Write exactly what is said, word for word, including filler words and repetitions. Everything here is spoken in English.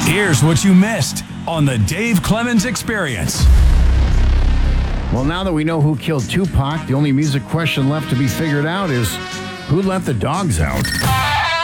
Here's what you missed on the Dave Clemens Experience. Well, now that we know who killed Tupac, the only music question left to be figured out is who let the dogs out?